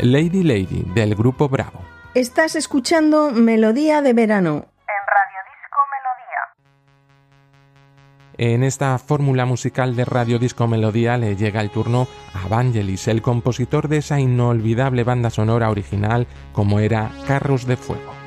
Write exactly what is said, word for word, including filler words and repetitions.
Lady Lady, del grupo Bravo. Estás escuchando Melodía de Verano en Radio Disco Melodía. En esta fórmula musical de Radio Disco Melodía le llega el turno a Vangelis, el compositor de esa inolvidable banda sonora original como era Carros de Fuego.